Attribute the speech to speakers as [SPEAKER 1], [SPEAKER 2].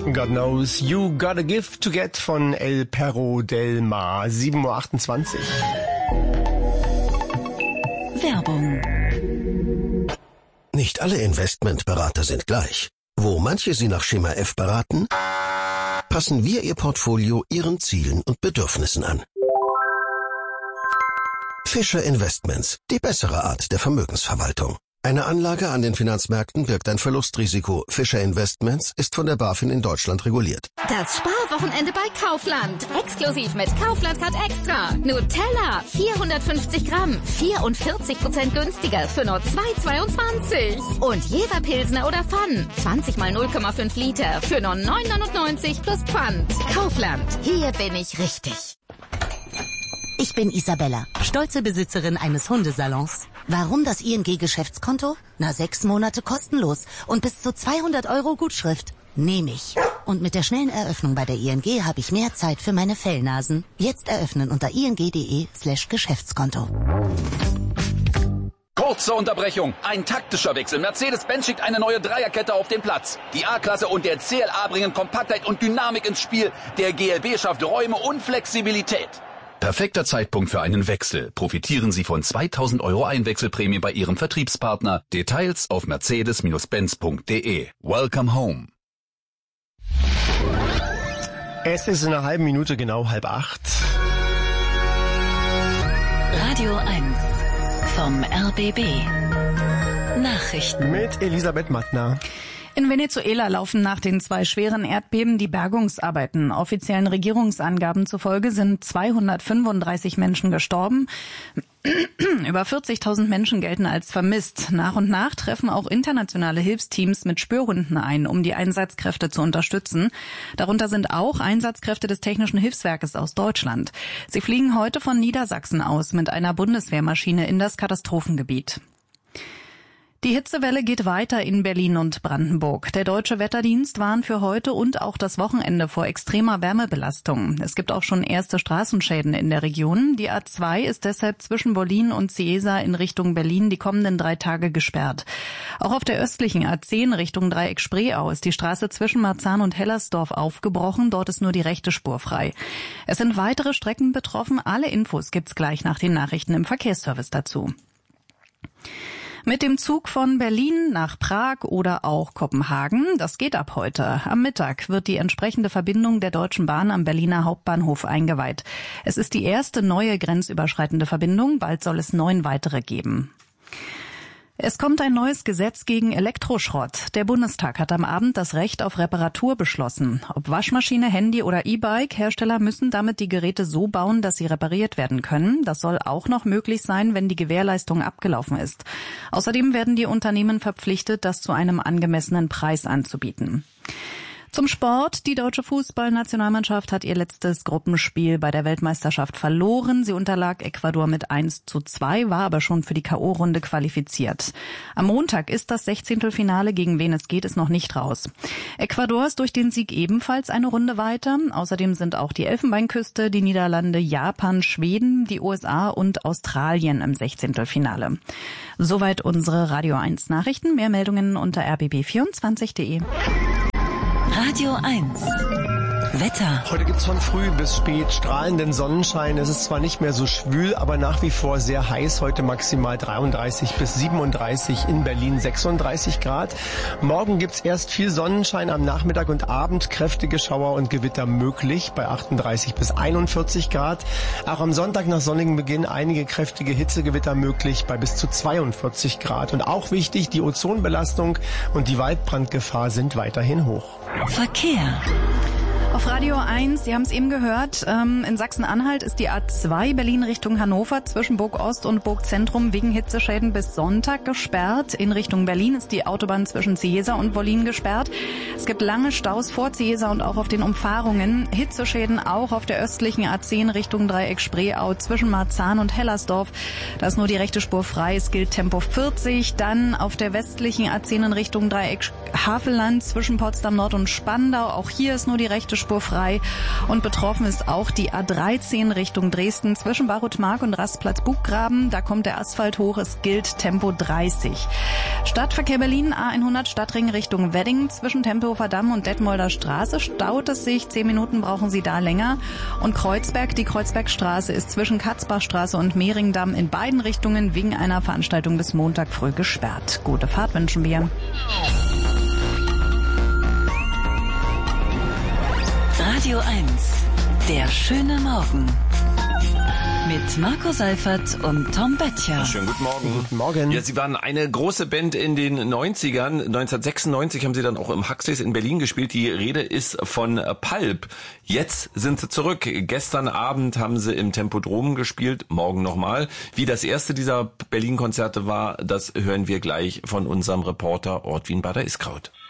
[SPEAKER 1] God knows you got a gift to get von El Perro del Mar. 7:28 Uhr.
[SPEAKER 2] Werbung.
[SPEAKER 3] Nicht alle Investmentberater sind gleich. Wo manche Sie nach Schema F beraten, passen wir Ihr Portfolio Ihren Zielen und Bedürfnissen an. Fischer Investments, die bessere Art der Vermögensverwaltung. Eine Anlage an den Finanzmärkten birgt ein Verlustrisiko. Fischer Investments ist von der BaFin in Deutschland reguliert.
[SPEAKER 4] Das Sparwochenende bei Kaufland. Exklusiv mit Kaufland Card Extra. Nutella, 450 Gramm, 44% günstiger für nur 2,22. Und Jever Pilsner oder Pfann, 20 mal 0,5 Liter für nur 9,99 plus Pfand. Kaufland, hier bin ich richtig.
[SPEAKER 5] Ich bin Isabella, stolze Besitzerin eines Hundesalons. Warum das ING-Geschäftskonto? 6 Monate kostenlos und bis zu 200 € Gutschrift. Nehme ich. Und mit der schnellen Eröffnung bei der ING habe ich mehr Zeit für meine Fellnasen. Jetzt eröffnen unter ing.de/Geschäftskonto.
[SPEAKER 6] Kurze Unterbrechung. Ein taktischer Wechsel. Mercedes-Benz schickt eine neue Dreierkette auf den Platz. Die A-Klasse und der CLA bringen Kompaktheit und Dynamik ins Spiel. Der GLB schafft Räume und Flexibilität.
[SPEAKER 7] Perfekter Zeitpunkt für einen Wechsel. Profitieren Sie von 2.000 € Einwechselprämie bei Ihrem Vertriebspartner. Details auf mercedes-benz.de. Welcome home.
[SPEAKER 1] Es ist in einer halben Minute genau 7:30.
[SPEAKER 2] Radio 1 vom RBB. Nachrichten
[SPEAKER 1] Mit Elisabeth Mattner.
[SPEAKER 8] In Venezuela laufen nach den 2 schweren Erdbeben die Bergungsarbeiten. Offiziellen Regierungsangaben zufolge sind 235 Menschen gestorben. Über 40.000 Menschen gelten als vermisst. Nach und nach treffen auch internationale Hilfsteams mit Spürhunden ein, um die Einsatzkräfte zu unterstützen. Darunter sind auch Einsatzkräfte des Technischen Hilfswerkes aus Deutschland. Sie fliegen heute von Niedersachsen aus mit einer Bundeswehrmaschine in das Katastrophengebiet. Die Hitzewelle geht weiter in Berlin und Brandenburg. Der Deutsche Wetterdienst warnt für heute und auch das Wochenende vor extremer Wärmebelastung. Es gibt auch schon erste Straßenschäden in der Region. Die A2 ist deshalb zwischen Wollin und Ciesa in Richtung Berlin die kommenden 3 Tage gesperrt. Auch auf der östlichen A10 Richtung Dreieck Spreeau ist die Straße zwischen Marzahn und Hellersdorf aufgebrochen. Dort ist nur die rechte Spur frei. Es sind weitere Strecken betroffen. Alle Infos gibt's gleich nach den Nachrichten im Verkehrsservice dazu. Mit dem Zug von Berlin nach Prag oder auch Kopenhagen, das geht ab heute. Am Mittag wird die entsprechende Verbindung der Deutschen Bahn am Berliner Hauptbahnhof eingeweiht. Es ist die erste neue grenzüberschreitende Verbindung, bald soll es 9 weitere geben. Es kommt ein neues Gesetz gegen Elektroschrott. Der Bundestag hat am Abend das Recht auf Reparatur beschlossen. Ob Waschmaschine, Handy oder E-Bike, Hersteller müssen damit die Geräte so bauen, dass sie repariert werden können. Das soll auch noch möglich sein, wenn die Gewährleistung abgelaufen ist. Außerdem werden die Unternehmen verpflichtet, das zu einem angemessenen Preis anzubieten. Zum Sport. Die deutsche Fußballnationalmannschaft hat ihr letztes Gruppenspiel bei der Weltmeisterschaft verloren. Sie unterlag Ecuador mit 1:2, war aber schon für die K.O.-Runde qualifiziert. Am Montag ist das 16. Finale, gegen wen es geht, ist noch nicht raus. Ecuador ist durch den Sieg ebenfalls eine Runde weiter. Außerdem sind auch die Elfenbeinküste, die Niederlande, Japan, Schweden, die USA und Australien im 16. Finale. Soweit unsere Radio 1 Nachrichten. Mehr Meldungen unter rbb24.de.
[SPEAKER 2] Radio 1 Wetter.
[SPEAKER 1] Heute gibt's von früh bis spät strahlenden Sonnenschein. Es ist zwar nicht mehr so schwül, aber nach wie vor sehr heiß. Heute maximal 33 bis 37, in Berlin 36 Grad. Morgen gibt's erst viel Sonnenschein, am Nachmittag und Abend kräftige Schauer und Gewitter möglich bei 38 bis 41 Grad. Auch am Sonntag nach sonnigem Beginn einige kräftige Hitzegewitter möglich bei bis zu 42 Grad. Und auch wichtig, die Ozonbelastung und die Waldbrandgefahr sind weiterhin hoch.
[SPEAKER 2] Verkehr.
[SPEAKER 8] Auf Radio 1, Sie haben es eben gehört, in Sachsen-Anhalt ist die A2 Berlin Richtung Hannover zwischen Burg Ost und Burg Zentrum wegen Hitzeschäden bis Sonntag gesperrt. In Richtung Berlin ist die Autobahn zwischen Ciesa und Wollin gesperrt. Es gibt lange Staus vor Ciesa und auch auf den Umfahrungen. Hitzeschäden auch auf der östlichen A10 Richtung Dreieck Spreeau zwischen Marzahn und Hellersdorf. Da ist nur die rechte Spur frei. Es gilt Tempo 40. Dann auf der westlichen A10 in Richtung Dreieck Havelland zwischen Potsdam Nord und Spandau. Auch hier ist nur die rechte Spur frei. Und betroffen ist auch die A13 Richtung Dresden zwischen Barutmark und Rastplatz Buggraben. Da kommt der Asphalt hoch. Es gilt Tempo 30. Stadtverkehr Berlin, A100 Stadtring Richtung Wedding zwischen Tempelhofer Damm und Detmolder Straße. Staut es sich. 10 Minuten brauchen Sie da länger. Und Kreuzberg, die Kreuzbergstraße ist zwischen Katzbachstraße und Mehringdamm in beiden Richtungen wegen einer Veranstaltung bis Montag früh gesperrt. Gute Fahrt wünschen wir.
[SPEAKER 2] Radio 1, der schöne Morgen. Mit Marco Seifert und Tom Böttcher.
[SPEAKER 9] Schönen guten Morgen.
[SPEAKER 1] Guten Morgen.
[SPEAKER 9] Ja, Sie waren eine große Band in den 90ern. 1996 haben Sie dann auch im Huxleys in Berlin gespielt. Die Rede ist von Pulp. Jetzt sind Sie zurück. Gestern Abend haben Sie im Tempodrom gespielt. Morgen nochmal. Wie das erste dieser Berlin-Konzerte war, das hören wir gleich von unserem Reporter Ortwin Bader-Iskraut.